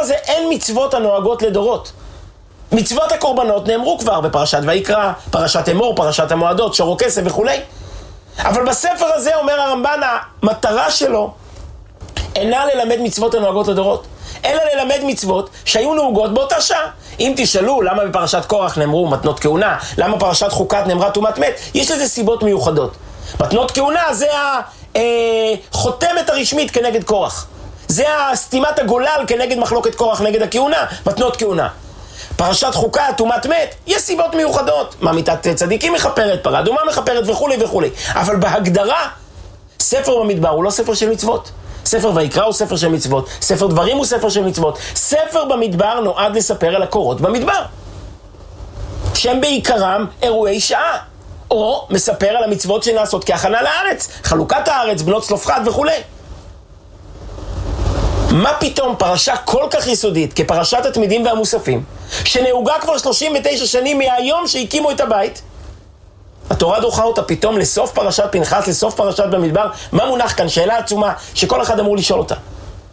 הזה אין מצוות הנוהגות לדורות. מצוות הקורבנות נאמרו כבר בפרשת ויקרא, פרשת אמור, פרשת המועדות, שורו כסף וכו'. אבל בספר הזה אומר הרמב"ן, המטרה שלו אינה ללמד מצוות הנוהגות לדורות, אלא ללמד מצוות שהיו נהוגות באותה שעה. אם תשאלו למה בפרשת קורח נאמרו מתנות כהונה, למה פרשת חוקת נאמרה טומאת מת, יש לזה סיבות מיוחדות. מתנות כהונה זה החותמת הרשמית כנגד קורח. זה הסתימת הגולל כנגד מחלוקת קורח נגד הכהונה, מתנות כהונה. פרשת חוקה, טומאת מת, יש סיבות מיוחדות. מה מיתת צדיקים מחפרת, פרה אדומה מחפרת וכו' וכו'. אבל בהגדרה, ספר במדבר הוא לא ספר של מצוות. ספר ויקרא הוא ספר של מצוות, ספר דברים הוא ספר של מצוות. ספר במדבר נועד לספר על הקורות במדבר, שהם בעיקרם אירועי שעה, או מספר על המצוות שנעשות כהכנה לארץ, חלוקת הארץ, בנות צלופחד וכו'. מה פתאום פרשה כל כך יסודית כפרשת התמידים והמוספים, שנהוגה כבר 39 שנים מהיום שהקימו את הבית, התורה דוחה אותה פתאום לסוף פרשת פנחס, לסוף פרשת במדבר? מה מונח כאן? שאלה עצומה שכל אחד אמור לשאול אותה.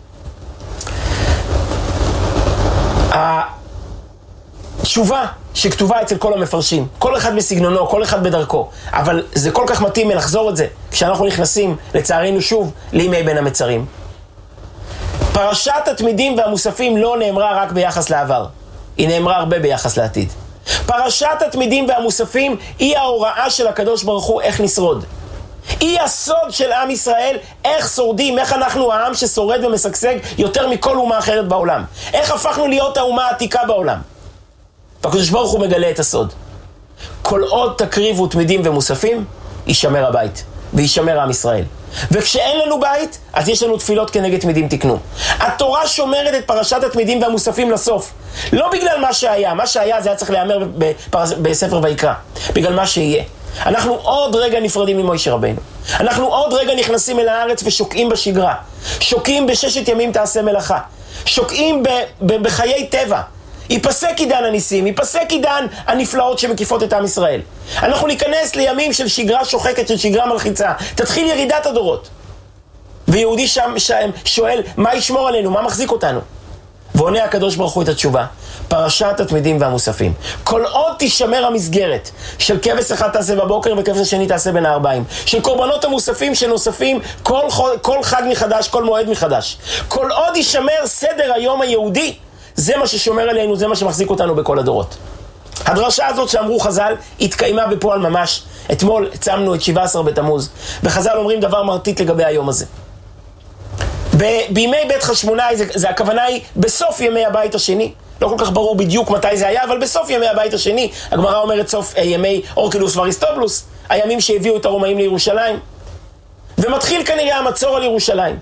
התשובה שכתובה אצל כל המפרשים, כל אחד בסגנונו, כל אחד בדרכו, אבל זה כל כך מתאים לחזור את זה כשאנחנו נכנסים לצערנו שוב לימי בין המצרים. פרשת התמידים והמוספים לא נאמרה רק ביחס לעבר, היא נאמרה הרבה ביחס לעתיד. פרשת התמידים והמוספים היא ההוראה של הקדוש ברוך הוא איך נשרוד. היא הסוד של עם ישראל, איך שורדים, איך אנחנו העם ששורד ומשגשג יותר מכל אומה אחרת בעולם. איך הפכנו להיות האומה העתיקה בעולם. והקדוש ברוך הוא מגלה את הסוד. כל עוד תקריבו תמידים ומוספים, יישמר הבית וישמר עם ישראל. וכשאין לנו בית, אז יש לנו תפילות כנגד תמידים תקנו. התורה שומרת את פרשת התמידים והמוספים לסוף. לא בגלל מה שהיה, מה שהיה זה היה צריך להיאמר בספר ויקרא. בגלל מה שיהיה. אנחנו עוד רגע נפרדים ממשה רבינו. אנחנו עוד רגע נכנסים אל הארץ ושוקעים בשגרה. שוקעים בששת ימים תעשה מלאכה. שוקעים בחיי טבע. ייפסק עידן הניסים, ייפסק עידן הנפלאות שמקיפות את עם ישראל. אנחנו ניכנס לימים של שגרה שוחקת, של שגרה מלחיצה. תתחיל ירידת הדורות. ויהודי שם שואל, מה ישמור עלינו? מה מחזיק אותנו? ועונה הקדוש ברוך הוא את התשובה. פרשת התמידים והמוספים. כל עוד תשמר המסגרת של כבש אחד תעשה בבוקר וכבש השני תעשה בין הארבעים. של קורבנות המוספים שנוספים כל חג מחדש, כל מועד מחדש. כל עוד ישמר סדר היום היהודי, זה מה ששומר עלינו, זה מה שמחזיק אותנו בכל הדורות. הדרשה הזאת שאמרו חז"ל התקיימה בפועל ממש. אתמול צמנו את 17 בתמוז, וחז"ל אומרים דבר מרטיט לגבי היום הזה. בימי בית חשמונאי, זה הכוונה היא בסוף ימי הבית השני. לא כל כך ברור בדיוק מתי זה היה, אבל בסוף ימי הבית השני, הגמרא אומרת סוף ימי אורקילוס ואריסטובולוס, הימים שהביאו את הרומאים לירושלים. ומתחיל כנראה המצור על ירושלים.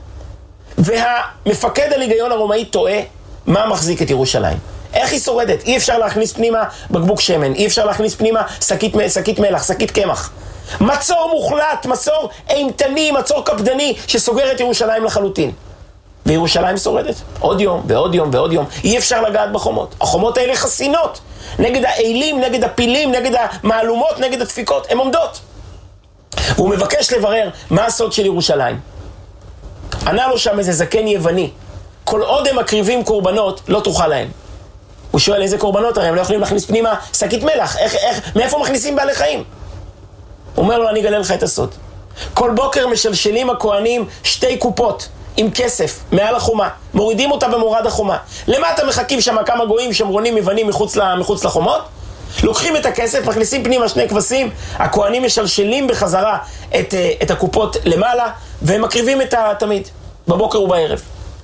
והמפקד הליגיון הרומאי טועה מה מחזיק את ירושלים. איך היא שורדת? אי אפשר להכניס פנימה בקבוק שמן, אי אפשר להכניס פנימה שקית מלח, שקית קמח. מצור מוחלט, מצור אימתני, מצור קפדני שסוגר את ירושלים לחלוטין. וירושלים שורדת עוד יום ועוד יום ועוד יום. אי אפשר לגעת בחומות. החומות האלה חסינות. נגד האילים, נגד הפילים, נגד המעלומות, נגד הדפיקות. הן עומדות. והוא מבקש לברר מה הסוד של ירושלים. ענה לו שם איזה זקן יווני. כל עוד הם מקריבים קורבנות, לא תוכל להם. הוא שואל איזה קורבנות, הרי הם לא יכולים להכניס פנימה שקית מלח. מאיפה מכניסים בעלי חיים? הוא אומר לו, אני אגלה לך את הסוד. כל בוקר משלשלים הכהנים 2 קופות עם כסף מעל החומה. מורידים אותה במורד החומה. למטה מחכים שם כמה גויים שמרונים יוונים מחוץ לחומות. לוקחים את הכסף, מכניסים פנימה 2 כבשים. הכהנים משלשלים בחזרה את הקופות למעלה, והם מקריבים את התמיד, בבוקר ובערב.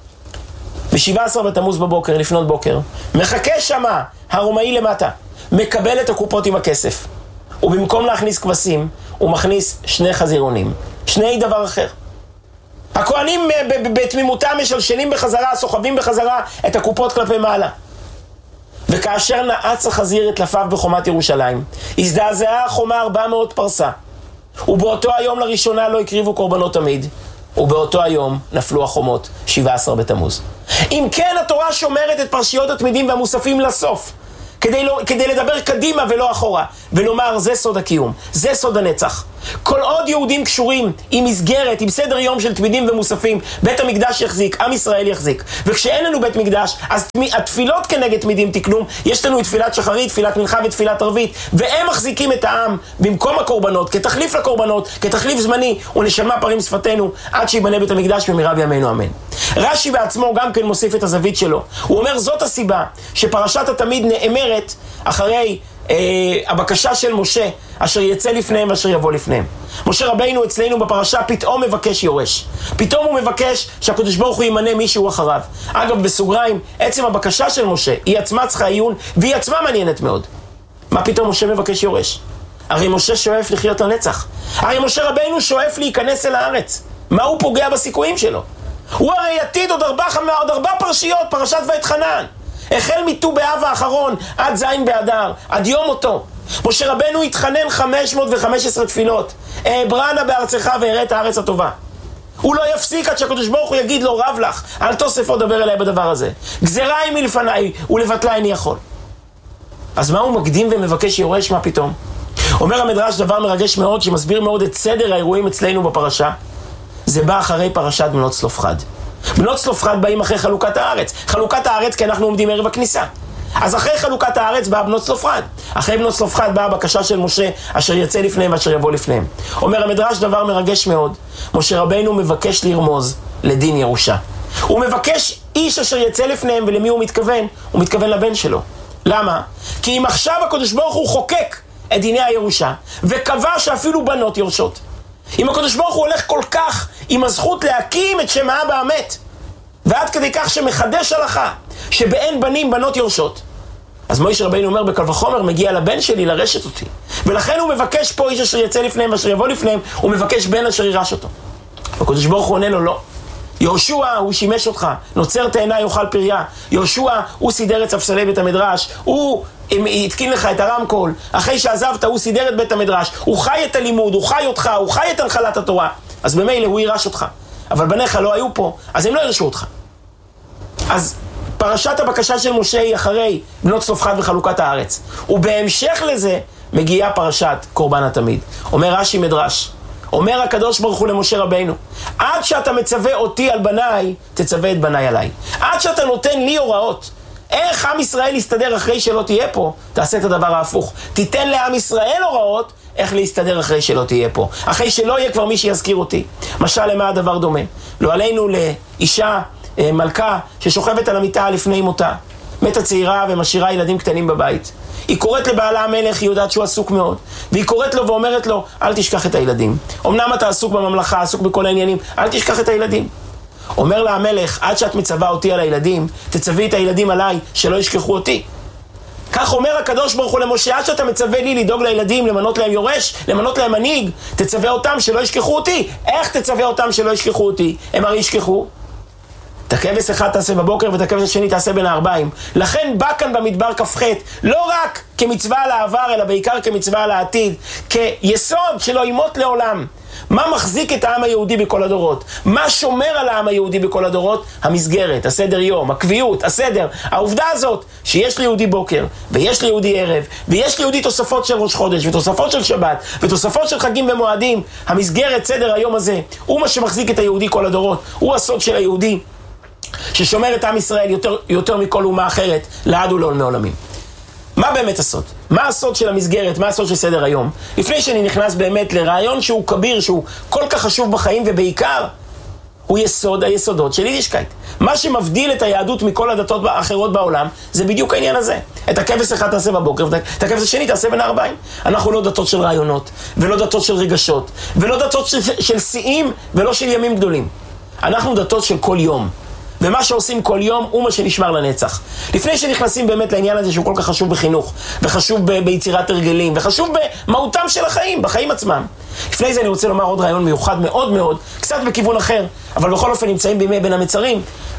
ב-17 בתמוז בבוקר, לפנות בוקר, מחכה שמה הרומאי למטה, מקבל את הקופות עם הכסף. ובמקום להכניס כבשים, הוא מכניס 2 חזירונים. 2 דבר אחר. הכהנים בתמימותם משלשלים בחזרה, סוחבים בחזרה את הקופות כלפי מעלה. וכאשר נעץ החזיר את טלפיו בחומת ירושלים, הזדעזעה החומה 400 פרסה. ובאותו היום לראשונה לא הקריבו קורבנות תמיד. ובאותו היום נפלו החומות, 17 בתמוז. אם כן, התורה שומרת את פרשיות התמידים והמוספים לסוף, כדי לדבר קדימה ולא אחורה, ולומר זה סוד הקיום, זה סוד הנצח. כל עוד יהודים קשורים עם מסגרת, עם סדר יום של תמידים ומוספים, בית המקדש יחזיק, עם ישראל יחזיק. וכשאין לנו בית מקדש, אז התפילות כנגד תמידים תקנום, יש לנו תפילת שחרית, תפילת מנחה ותפילת ערבית, והם מחזיקים את העם במקום הקורבנות, כתחליף לקורבנות, כתחליף זמני, ונשמע פרים שפתנו, עד שיבנה בית המקדש במהרה בימינו אמן. רש"י בעצמו גם כן מוסיף את הזווית שלו. הוא אומר, זאת הסיבה שפרשת התמיד נאמרת אחרי הבקשה של משה, אשר יצא לפניהם ואשר יבוא לפניהם. משה רבינו אצלנו בפרשה פתאום מבקש יורש. פתאום הוא מבקש שהקדוש ברוך הוא ימנה מישהו אחריו. אגב, בסוגריים, עצם הבקשה של משה, היא עצמה צריכה עיון, והיא עצמה מעניינת מאוד. מה פתאום משה מבקש יורש? הרי משה שואף לחיות לנצח. הרי משה רבינו שואף להיכנס אל הארץ. מה הוא פוגע בסיכויים שלו? הוא הרי יתיד עוד ארבע פרשיות, פרשת ואתחנן. החל מט"ו באב האחרון עד ז' באדר, עד יום מותו. משה רבנו התחנן 515 תפילות. אעברנה בארצך ואראה את הארץ הטובה. הוא לא יפסיק עד שהקדוש ברוך הוא יגיד לו, רב לך, אל תוסף עוד דבר אליי בדבר הזה. גזרה היא מלפניי ולבטלה איני יכול. אז מה הוא מקדים ומבקש יורש? מה פתאום? אומר המדרש דבר מרגש מאוד שמסביר מאוד את סדר האירועים אצלנו בפרשה. זה בא אחרי פרשת בנות צלופחד. בנות צלופחד באים אחרי חלוקת הארץ. חלוקת הארץ כי אנחנו עומדים ערב הכניסה. אז אחרי חלוקת הארץ באה בנות צלופחד. אחרי בנות צלופחד באה הבקשה של משה אשר יצא לפניהם ואשר יבוא לפניהם. אומר המדרש דבר מרגש מאוד. משה רבינו מבקש לרמוז לדין ירושה. הוא מבקש איש אשר יצא לפניהם, ולמי הוא מתכוון? הוא מתכוון לבן שלו. למה? כי אם עכשיו הקדוש ברוך הוא חוקק את דיני הירושה וקבע שאפילו בנות יורשות, אם הקדוש ברוך הוא הולך כל כך עם הזכות להקים את שם האבא המת, ועד כדי כך שמחדש הלכה שבאין בנים בנות יורשות, אז מוישה רבינו אומר, בקל וחומר מגיע לבן שלי לרשת אותי. ולכן הוא מבקש פה איש אשר יצא לפניהם ואשר יבוא לפניהם, הוא מבקש בן אשר ירש אותו. הקדוש ברוך הוא עונה לו, לא. יהושע הוא שימש אותך, נוצר תאנה יאכל פריה. יהושע הוא סידר את ספסלי בית המדרש, הוא התקין לך את הרמקול, אחרי שעזבת הוא סידר את בית המדרש, הוא חי את הלימוד, הוא חי אותך, הוא חי את הנחלת התורה. אז במילא הוא ירש אותך. אבל בניך לא היו פה, אז הם לא ירשו אותך. אז פרשת הבקשה של משה היא אחרי בנות צלופחד וחלוקת הארץ. ובהמשך לזה מגיעה פרשת קורבן התמיד. אומר רש"י מדרש, אומר הקדוש ברוך הוא למשה רבינו, עד שאתה מצווה אותי על בניי, תצווה את בניי עליי. עד שאתה נותן לי הוראות איך עם ישראל יסתדר אחרי שלא תהיה פה, תעשה את הדבר ההפוך. תיתן לעם ישראל הוראות איך להסתדר אחרי שלא תהיה פה, אחרי שלא יהיה כבר מי שיזכיר אותי. משל למה הדבר דומה? לא עלינו לאישה מלכה ששוכבת על המיטה לפני מותה, מתה צעירה ומשאירה ילדים קטנים בבית. היא קוראת לבעלה המלך, היא יודעת שהוא עסוק מאוד, והיא קוראת לו ואומרת לו, אל תשכח את הילדים. אמנם אתה עסוק בממלכה, עסוק בכל העניינים, אל תשכח את הילדים. אומר לה המלך, עד שאת מצווה אותי על הילדים, תצווי את הילדים עליי, שלא ישכחו אותי. כך אומר הקדוש ברוך הוא למשה, עד שאתה מצווה לי לדאוג לילדים, למנות להם יורש, למנות להם מנהיג, תצווה אותם שלא ישכחו אותי. איך תצווה אותם שלא ישכחו אותי? הם הרי ישכחו. את הכבש אחד תעשה בבוקר ואת הכבש השני תעשה בין הארבעים. לכן בא כאן במדבר כ"ח, לא רק כמצווה על העבר, אלא בעיקר כמצווה על העתיד, כיסוד שלא ימות לעולם. מה מחזיק את העם היהודי בכל הדורות? מה שומר על העם היהודי בכל הדורות? המסגרת, הסדר יום, הקביעות, הסדר. העובדה הזאת שיש ליהודי בוקר, ויש ליהודי ערב, ויש ליהודי תוספות של ראש חודש, ותוספות של שבת, ותוספות של חגים ומועדים, המסגרת, סדר היום הזה, הוא מה שמחזיק את היהודי כל הדורות. הוא הסוד של היהודי ששומר את עם ישראל יותר מכל אומה אחרת, לעד ולעולמי עולמים. מה באמת הסוד? מה הסוד של המסגרת? מה הסוד של סדר היום? לפני שאני נכנס באמת לרעיון שהוא כביר, שהוא כל כך חשוב בחיים, ובעיקר הוא יסוד היסודות של יידישקייט. מה שמבדיל את היהדות מכל הדתות האחרות בעולם, זה בדיוק העניין הזה. את הכבש אחד תעשה בבוקר, ואת הכבש השני תעשה בין הארבעים. אנחנו לא דתות של רעיונות, ולא דתות של רגשות, ולא דתות של שיאים, ולא של ימים גדולים. אנחנו דתות של כל יום. ומה שעושים כל יום הוא מה שנשמר לנצח. לפני שנכנסים באמת לעניין הזה שהוא כל כך חשוב בחינוך, וחשוב ביצירת הרגלים, וחשוב במהותם של החיים, בחיים עצמם. לפני זה אני רוצה לומר עוד רעיון מיוחד מאוד מאוד, קצת בכיוון אחר, אבל בכל אופן נמצאים בימי בין המצרים.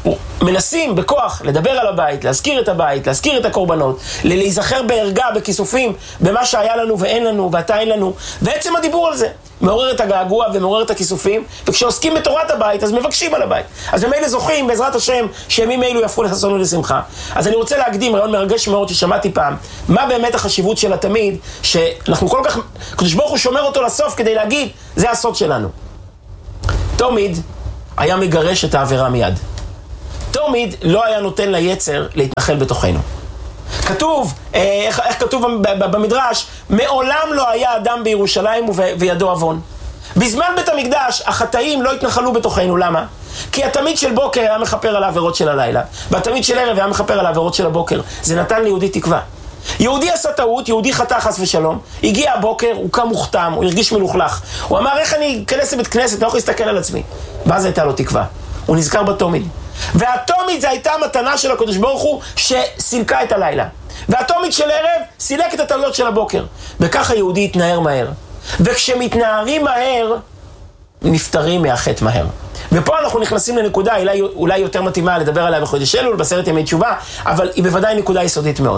מנסים בכוח לדבר על הבית, להזכיר את הבית, להזכיר את הקורבנות, להיזכר בהרגע, בכיסופים, במה שהיה לנו ואין לנו ואתה אין לנו, ועצם הדיבור על זה מעורר את הגעגוע ומעורר את הכיסופים, וכשעוסקים בתורת הבית אז מבקשים על הבית. אז במילא זוכים בעזרת השם שימים אלו יהפכו לחסון ולשמחה. אז אני רוצה להקדים רעיון מרגש מאוד ששמעתי פעם, מה באמת החשיבות של התמיד, שאנחנו כל כך, הקדוש ברוך הוא שומר אותו לסוף כדי להגיד, זה הסוד שלנו. תמיד היה מגרש את העבירה מיד. תמיד לא היה נותן ליצר להתנחל בתוכנו. כתוב, איך כתוב במדרש, מעולם לא היה אדם בירושלים וידו עוון. בזמן בית המקדש החטאים לא התנחלו בתוכנו, למה? כי התמיד של בוקר היה מחפר על העבירות של הלילה, והתמיד של ערב היה מחפר על העבירות של הבוקר. זה נתן ליהודי תקווה. יהודי עשה טעות, יהודי חטא חס ושלום, הגיע הבוקר, הוא קם מוכתם, הוא הרגיש מלוכלך. הוא אמר, איך אני אכנס לבית כנסת, לא יכול להסתכל על עצמי. ואז הייתה לו תקווה. הוא נזכר בתמיד. והתמיד זה הייתה מתנה של הקדוש ברוך הוא שסילקה את הלילה. והתמיד של ערב סילק את הטעויות של הבוקר. וככה יהודי התנער מהר. וכשמתנערים מהר, נפטרים מהחטא מהר. ופה אנחנו נכנסים לנקודה, אולי יותר מתאימה לדבר עליה בחודש אלול, בסרט ימי תשובה, אבל היא בוודאי נקודה יסודית מאוד.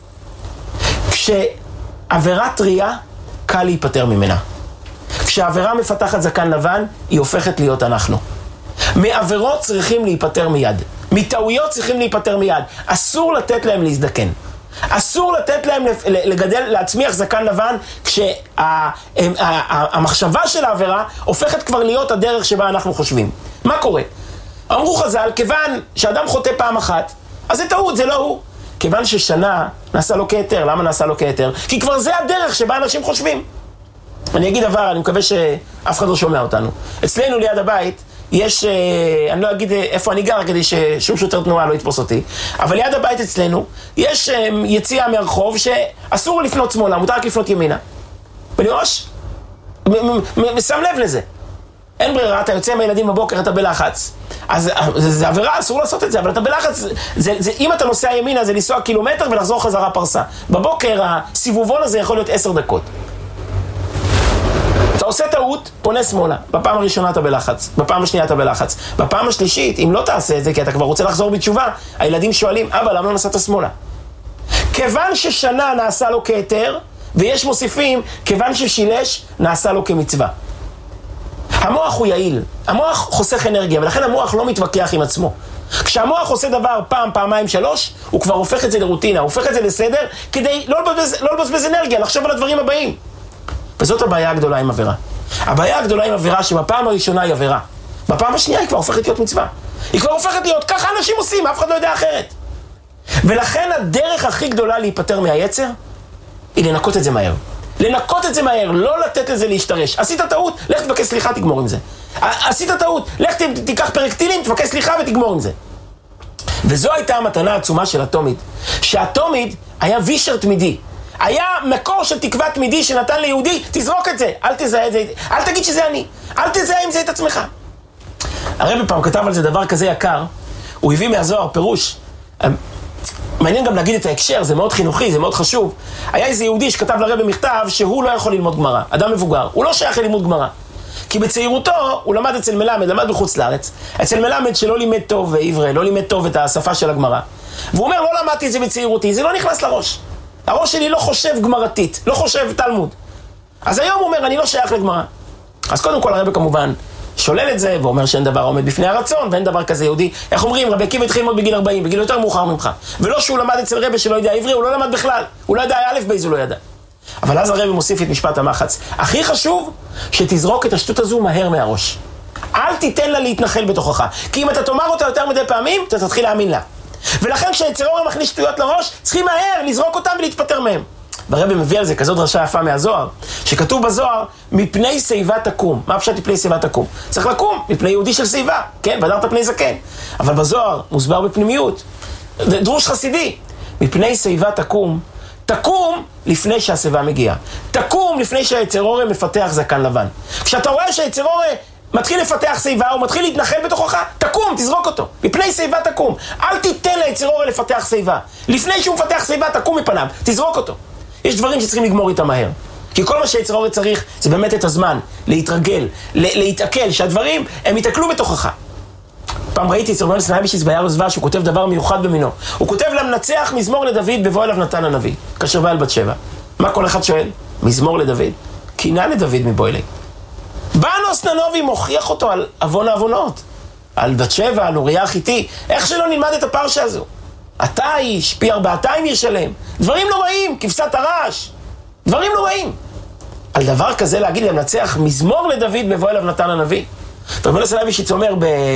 כשעבירה טריה, קל להיפטר ממנה. כשעבירה מפתחת זקן לבן, היא הופכת להיות אנחנו. מעבירות צריכים להיפטר מיד. מטעויות צריכים להיפטר מיד. אסור לתת להם להזדקן. אסור לתת להם להצמיח זקן לבן כשהמחשבה של העבירה הופכת כבר להיות הדרך שבה אנחנו חושבים. מה קורה? אמרו חז"ל, כיוון שאדם חוטא פעם אחת, אז זה טעות, זה לא הוא. כיוון ששנה נעשה לו כהיתר. למה נעשה לו כהיתר? כי כבר זה הדרך שבה אנשים חושבים. אני אגיד דבר, אני מקווה שאף אחד לא שומע אותנו. אצלנו ליד הבית יש, אני לא אגיד איפה אני גר כדי ששום שוטר תנועה לא יתפוס אותי, אבל ליד הבית אצלנו יש יציאה מהרחוב שאסור לפנות שמאלה, מותר רק לפנות ימינה. ואני ממש שם לב לזה. אין ברירה, אתה יוצא מהילדים בבוקר, אתה בלחץ. אז זה עבירה, אסור לעשות את זה, אבל אתה בלחץ, אם אתה נוסע ימינה זה לנסוע קילומטר ולחזור חזרה פרסה. בבוקר הסיבובון הזה יכול להיות 10 דקות. אתה עושה טעות, פונה שמאלה. בפעם הראשונה אתה בלחץ, בפעם השנייה אתה בלחץ. בפעם השלישית, אם לא תעשה את זה, כי אתה כבר רוצה לחזור בתשובה, הילדים שואלים, אבא, למה לא נסעת שמאלה? כיוון ששנה נעשה לו כהיתר, ויש מוסיפים, כיוון ששילש, נעשה לו כמצווה. המוח הוא יעיל, המוח חוסך אנרגיה, ולכן המוח לא מתווכח עם עצמו. כשהמוח עושה דבר פעם, פעמיים, 3, הוא כבר הופך את זה לרוטינה, הוא הופך את זה לסדר, כדי לא לבזבז אנרגיה, לחשוב על הדברים הבאים. וזאת הבעיה הגדולה עם עבירה. הבעיה הגדולה עם עבירה שבפעם הראשונה היא עבירה. בפעם השנייה היא כבר הופכת להיות מצווה. היא כבר הופכת להיות, ככה אנשים עושים, אף אחד לא יודע אחרת. ולכן הדרך הכי גדולה להיפטר מהיצר, היא לנקות את זה מהר. לנקות את זה מהר, לא לתת לזה להשתרש. עשית טעות, לך תבקש סליחה, תגמור עם זה. עשית טעות, לך תיקח פרקטילים, תבקש סליחה ותגמור עם זה. וזו הייתה המתנה העצומה של התמיד. שהתמיד היה וישר תמידי. היה מקור של תקווה תמידי שנתן ליהודי, תזרוק את זה, אל תזהה את זה, אל תגיד שזה אני, אל תזהה עם זה את עצמך. הרב פעם כתב על זה דבר כזה יקר, הוא הביא מהזוהר פירוש, מעניין גם להגיד את ההקשר, זה מאוד חינוכי, זה מאוד חשוב. היה איזה יהודי שכתב לרב במכתב שהוא לא יכול ללמוד גמרא, אדם מבוגר, הוא לא שייך ללימוד גמרא. כי בצעירותו הוא למד אצל מלמד, למד בחוץ לארץ, אצל מלמד שלא לימד טוב עברי, לא לימד טוב את השפה של הגמרא. והוא אומר, לא למדתי את זה בצעירותי, זה לא נכנס לראש. הראש שלי לא חושב גמרתית, לא חושב תלמוד. אז היום הוא אומר, אני לא שייך לגמרא. אז קודם כל הרב כמובן שולל את זה, ואומר שאין דבר עומד בפני הרצון, ואין דבר כזה יהודי. איך אומרים, רבי עקיבא התחיל ללמוד בגיל 40, בגיל יותר מאוחר ממך. ולא שהוא למד אצל רבי שלא יודע עברי, הוא לא למד בכלל. הוא לא יודע א' בייז, הוא לא ידע. אבל אז הרב מוסיף את משפט המחץ. הכי חשוב, שתזרוק את השטות הזו מהר מהראש. אל תיתן לה להתנחל בתוכך. כי אם אתה תאמר אותה יותר מדי פעמים, אתה תתחיל להאמין לה. ולכן כשהיצר הרע מכניס שטויות לראש, צריכים מהר לזרוק אותם ולהתפטר מהם. והרבי מביא על זה כזאת דרשה יפה מהזוהר, שכתוב בזוהר, מפני שיבה תקום. מה פשט מפני שיבה תקום? צריך לקום, מפני יהודי של שיבה, כן? והדרת פני זקן. אבל בזוהר מוסבר בפנימיות. דרוש חסידי. מפני שיבה תקום, תקום לפני שהשיבה מגיעה. תקום לפני שהיצר הרע מפתח זקן לבן. כשאתה רואה שהיצר הרע מתחיל לפתח שיבה, הוא מתחיל להתנחל בתוכך, תקום, תזרוק אותו. מפני שיבה תקום. אל תיתן ליצר הרע לפתח שיבה. לפני שהוא מפתח שיבה, תקום מפניו, תזרוק אותו. יש דברים שצריכים לגמור איתם מהר. כי כל מה שיצר הרע צריך זה באמת את הזמן, להתרגל, להתעכל, שהדברים הם יתעכלו בתוכך. פעם ראיתי אצל רבן סנאייבישיץ ביער זווה שהוא כותב דבר מיוחד במינו. הוא כותב למנצח מזמור לדוד בבוא אליו נתן הנביא, כאשר בא אל בת שבע. מה כל אחד שואל? מזמור לדוד? קינה לדוד מבוא אלי. בא עמוס ננובי מוכיח אותו על עוון העוונות. על בת שבע, על אוריה החיתי. איך שלא נלמד את הפרשה הזו? אתה איש, פי 400 ישלם. דברים נוראים, כבשת הרש. דברים נוראים. על דבר כזה להגיד למנצח מזמור לדוד בבוא אליו נתן הנביא. רבן סנאייבישיץ אומר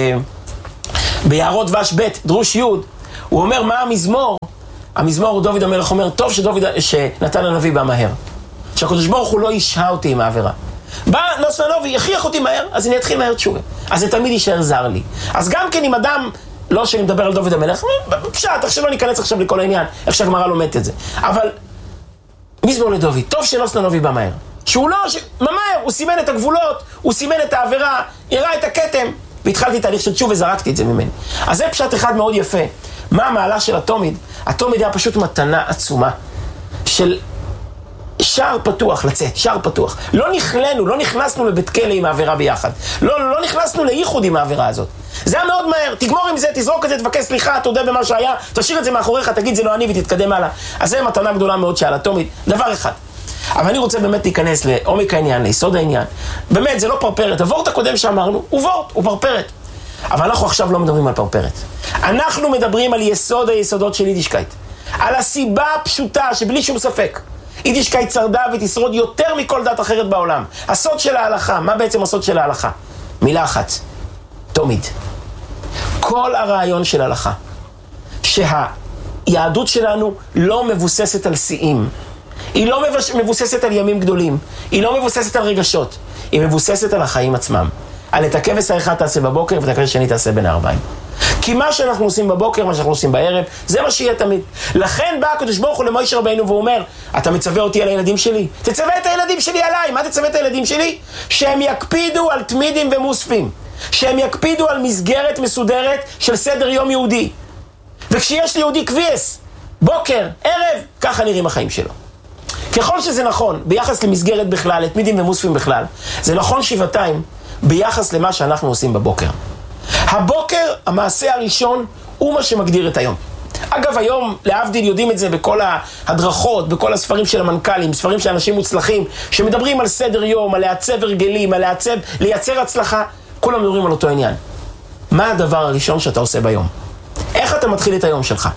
ביערות דבש ב' דרוש י', הוא אומר מה המזמור? המזמור דוד המלך אומר, טוב שנתן הנביא בא מהר. שהקדוש ברוך הוא לא ישהה אותי עם העבירה. בא עמוס ננובי, יכריח אותי מהר, אז אני אתחיל מהר תשובה. אז זה תמיד יישאר זר לי. אז גם כן אם אדם, לא שאני מדבר על דוד המלך, פשט, עכשיו לא ניכנס עכשיו לכל העניין, איך שהגמרא לומדת את זה. אבל מזמור לדוד, טוב שעמוס ננובי בא מהר. שהוא לא, ממהר, הוא סימן את הגבולות, הוא סימן את העבירה, הראה את הכתם, והתחלתי תהליך של תשוב וזרקתי את זה ממני. אז זה פשט אחד מאוד יפה. מה המעלה של התומיד? התומיד היה פשוט מתנה עצומה של שער פתוח לצאת, שער פתוח. לא נכלנו, לא נכנסנו לבית כלא עם העבירה ביחד. לא נכנסנו לאיחוד עם העבירה הזאת. זה היה מאוד מהר, תגמור עם זה, תזרוק את זה, תבקש סליחה, תודה במה שהיה, תשאיר את זה מאחוריך, תגיד זה לא אני ותתקדם הלאה. אז זה מתנה גדולה מאוד שעל התומיד. דבר אחד. אבל אני רוצה באמת להיכנס לעומק העניין, ליסוד העניין. באמת, זה לא פרפרת. הוורט הקודם שאמרנו, הוא וורט, הוא פרפרת. אבל אנחנו עכשיו לא מדברים על פרפרת. אנחנו מדברים על יסוד היסודות של יידישקייט. על הסיבה הפשוטה שבלי שום ספק. יידישקייט שרדה ותשרוד יותר מכל דת אחרת בעולם. הסוד של ההלכה, מה בעצם הסוד של ההלכה? מילה אחת, תומיד. כל הרעיון של ההלכה, שהיהדות שלנו לא מבוססת על שיאים. היא לא מבוססת על ימים גדולים, היא לא מבוססת על רגשות, היא מבוססת על החיים עצמם. על את הכבש האחד תעשה בבוקר ואת הכבש השני תעשה בין הערביים. כי מה שאנחנו עושים בבוקר, מה שאנחנו עושים בערב, זה מה שיהיה תמיד. לכן בא הקדוש ברוך הוא למשה רבינו והוא אומר, אתה מצווה אותי על הילדים שלי? תצווה את הילדים שלי עליי. מה תצווה את הילדים שלי? שהם יקפידו על תמידים ומוספים. שהם יקפידו על מסגרת מסודרת של סדר יום יהודי. וכשיש לי יהודי כביס, בוקר, ערב, ככה נראים החיים שלו. ככל שזה נכון ביחס למסגרת בכלל, לתמידים ומוספים בכלל, זה נכון שבעתיים ביחס למה שאנחנו עושים בבוקר. הבוקר, המעשה הראשון, הוא מה שמגדיר את היום. אגב, היום, להבדיל, יודעים את זה בכל ההדרכות, בכל הספרים של המנכ"לים, ספרים של אנשים מוצלחים, שמדברים על סדר יום, על לעצב הרגלים, על לייצר הצלחה, כולם מדברים על אותו עניין. מה הדבר הראשון שאתה עושה ביום? איך אתה מתחיל את היום שלך?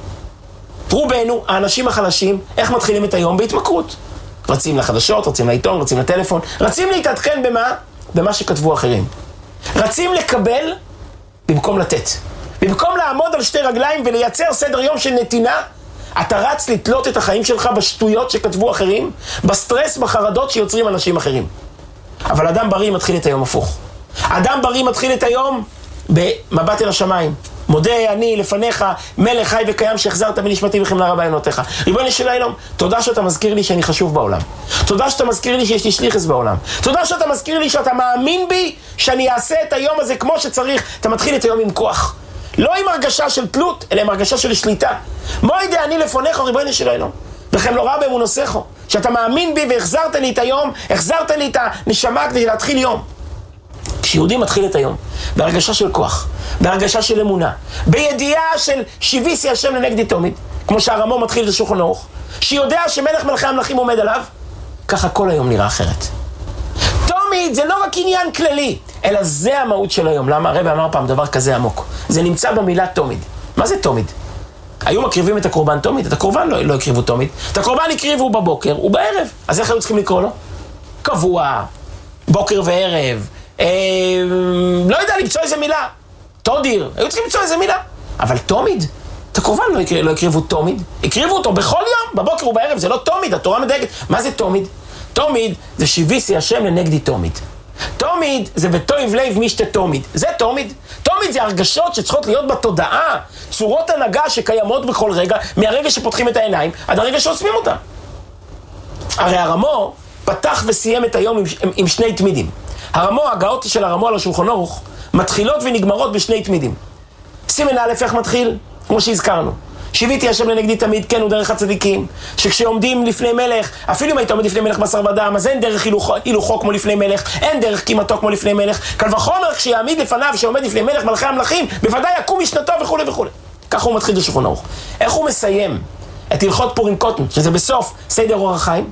רובנו, האנשים החלשים, איך מתחילים את היום? בהתמכרות. רצים לחדשות, רצים לעיתון, רצים לטלפון, רצים להתעדכן במה? במה שכתבו אחרים. רצים לקבל במקום לתת. במקום לעמוד על שתי רגליים ולייצר סדר יום של נתינה, אתה רץ לתלות את החיים שלך בשטויות שכתבו אחרים, בסטרס, בחרדות שיוצרים אנשים אחרים. אבל אדם בריא מתחיל את היום הפוך. אדם בריא מתחיל את היום במבט אל השמיים. מודה אני לפניך, מלך חי וקיים שהחזרת בנשמתי וחמלה רבה אמונתך. ריבונו של עולם, תודה שאתה מזכיר לי שאני חשוב בעולם. תודה שאתה מזכיר לי שיש לי שליחס בעולם. תודה שאתה מזכיר לי שאתה מאמין בי שאני אעשה את היום הזה כמו שצריך. אתה מתחיל את היום עם כוח. לא עם הרגשה של תלות, אלא עם הרגשה של שליטה. מועד אני לפניך, ריבונו של עולם. וכם לא רע באמונתך. שאתה מאמין בי והחזרת לי את היום, החזרת לי את הנשמה כדי להתחיל יום. כשיהודי מתחיל את היום, בהרגשה של כוח, בהרגשה של אמונה, בידיעה של שיביסי השם לנגדי תומיד, כמו שהרמו מתחיל את שולחן ערוך, שיודע שמלך מלכי המלכים עומד עליו, ככה כל היום נראה אחרת. תומיד זה לא רק עניין כללי, אלא זה המהות של היום. למה? הרב אמר פעם דבר כזה עמוק. זה נמצא במילה תומיד. מה זה תומיד? היו מקריבים את הקורבן תומיד, את הקורבן לא הקריבו תומיד. את הקורבן הקריבו בבוקר ובערב. אז איך היו צריכים לקרוא לו? קבוע, בוקר וערב. לא יודע למצוא איזה מילה. תודיר, היו צריכים למצוא איזה מילה. אבל תומיד, את הקורבן לא הקריבו תומיד. הקריבו אותו בכל יום, בבוקר ובערב. זה לא תומיד, התורה מדייגת. מה זה תומיד? תומיד זה שיביסי השם לנגדי תומיד. תומיד זה בתויב לב משתה תומיד. זה תומיד. תומיד זה הרגשות שצריכות להיות בתודעה, צורות הנהגה שקיימות בכל רגע, מהרגע שפותחים את העיניים עד הרגע שעוצמים אותה. הרי הרמו פתח וסיים את היום עם שני תמידים. הרמו, הגאות של הרמו על השולחן ערוך, מתחילות ונגמרות בשני תמידים. סימן א' איך מתחיל? כמו שהזכרנו. שיביתי השם לנגדי תמיד, כן, הוא דרך הצדיקים. שכשעומדים לפני מלך, אפילו אם היית עומד לפני מלך בשר ודם, אז אין דרך הילוכו כמו לפני מלך, אין דרך קימתו כמו לפני מלך. קל וחומר כשיעמיד לפניו, שעומד לפני מלך מלכי המלכים, בוודאי יקום משנתו וכו' וכו'. ככה הוא מתחיל בשולחן ערוך. איך הוא מסיים את הלכות פורים קוטן, שזה בסוף סדר אור החיים?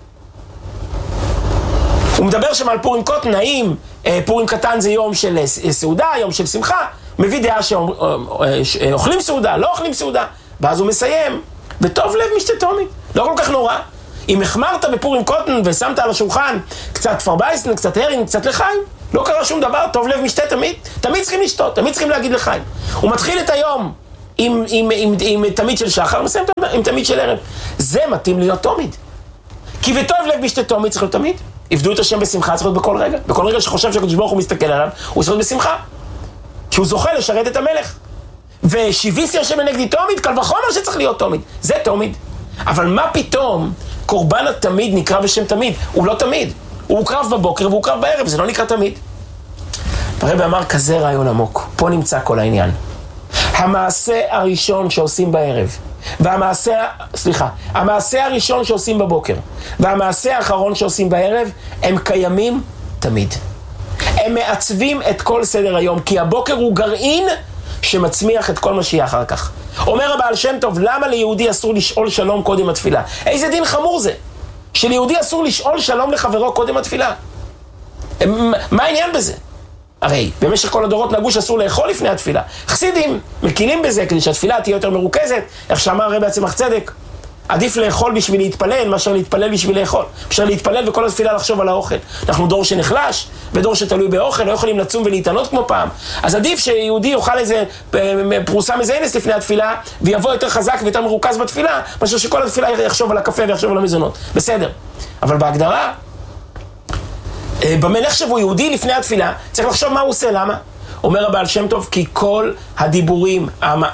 הוא מדבר שם על פורים קוטן, האם פורים קטן זה יום של סעודה, יום של שמחה, מביא דעה שאוכלים סעודה, לא אוכלים סעודה, ואז הוא מסיים, וטוב לב משתה תומית, לא כל כך נורא. אם החמרת בפורים קוטן ושמת על השולחן קצת פרבייסן, קצת הרינג, קצת לחיים, לא קרה שום דבר, טוב לב משתה תמיד צריכים לשתות, תמיד צריכים להגיד לחיים. הוא מתחיל את היום עם תמיד של שחר, מסיים עם תמיד של ערב. זה מתאים להיות תמיד. כי וטוב לב משתה תומית צריך להיות תמיד. עבדו את השם בשמחה, צריך להיות בכל רגע. בכל רגע שחושב שהקדוש ברוך הוא מסתכל עליו, הוא צריך להיות בשמחה. שהוא זוכה לשרת את המלך. ושיביסי השם לנגדי תמיד, קל וחומר שצריך להיות תמיד. זה תמיד. אבל מה פתאום קורבן התמיד נקרא בשם תמיד? הוא לא תמיד. הוא הוקרב בבוקר והוא הוקרב בערב, זה לא נקרא תמיד. הרב אמר כזה רעיון עמוק. פה נמצא כל העניין. המעשה הראשון שעושים בערב, המעשה הראשון שעושים בבוקר, והמעשה האחרון שעושים בערב, הם קיימים תמיד. הם מעצבים את כל סדר היום, כי הבוקר הוא גרעין שמצמיח את כל מה שיהיה אחר כך. אומר הבעל שם טוב, למה ליהודי אסור לשאול שלום קודם התפילה? איזה דין חמור זה? שליהודי אסור לשאול שלום לחברו קודם התפילה. מה העניין בזה? הרי במשך כל הדורות נהגו שאסור לאכול לפני התפילה. חסידים מקילים בזה כדי שהתפילה תהיה יותר מרוכזת, איך שאמר הרב עצמך צדק. עדיף לאכול בשביל להתפלל מאשר להתפלל בשביל לאכול. אפשר להתפלל וכל התפילה לחשוב על האוכל. אנחנו דור שנחלש ודור שתלוי באוכל, לא יכולים לצום ולהתענות כמו פעם. אז עדיף שיהודי יאכל איזה פרוסה מזיינס לפני התפילה ויבוא יותר חזק ויותר מרוכז בתפילה, מאשר שכל התפילה יחשוב על הקפה ויחשוב על המזונות. בסדר. אבל בהגדרה, במה נחשב הוא יהודי לפני התפילה, צריך לחשוב מה הוא עושה, למה? אומר הבעל שם טוב, כי כל הדיבורים,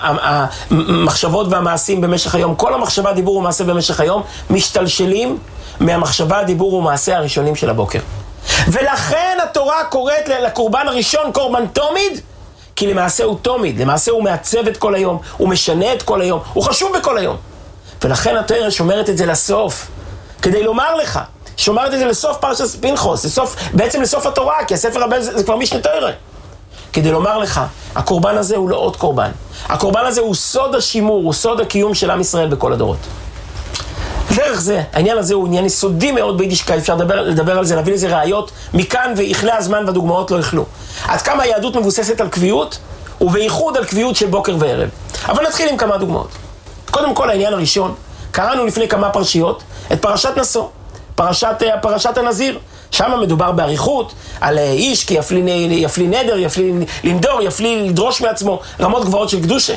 המחשבות והמעשים במשך היום, כל המחשבה, דיבור ומעשה במשך היום, משתלשלים מהמחשבה, דיבור ומעשה הראשונים של הבוקר. ולכן התורה קוראת לקורבן הראשון קורבן תומיד, כי למעשה הוא תומיד, למעשה הוא מעצב את כל היום, הוא משנה את כל היום, הוא חשוב בכל היום. ולכן התורה שומרת את זה לסוף, כדי לומר לך, שומרת את זה לסוף פרשת פנחס, בעצם לסוף התורה, כי הספר הבא זה כבר משנה תורה. כדי לומר לך, הקורבן הזה הוא לא עוד קורבן. הקורבן הזה הוא סוד השימור, הוא סוד הקיום של עם ישראל בכל הדורות. דרך זה, העניין הזה הוא עניין יסודי מאוד ביידישקייט, אפשר לדבר על זה, להביא לזה ראיות מכאן ויכלה הזמן והדוגמאות לא יכלו. עד כמה היהדות מבוססת על קביעות, ובייחוד על קביעות של בוקר וערב. אבל נתחיל עם כמה דוגמאות. קודם כל, העניין הראשון, קראנו לפני כמה פרשיות את פרשת נשוא, פרשת הנזיר. שם מדובר בעריכות, על איש כי יפלי נדר, יפלי לנדור, יפלי לדרוש מעצמו, רמות גבוהות של קדושה.